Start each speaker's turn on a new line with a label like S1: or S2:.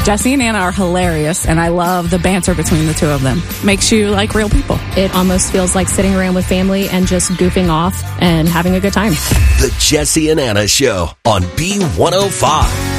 S1: Jesse and Anna are hilarious, and I love the banter between the two of them. Makes you like real people.
S2: It almost feels like sitting around with family and just goofing off and having a good time.
S3: The Jesse and Anna Show on B105.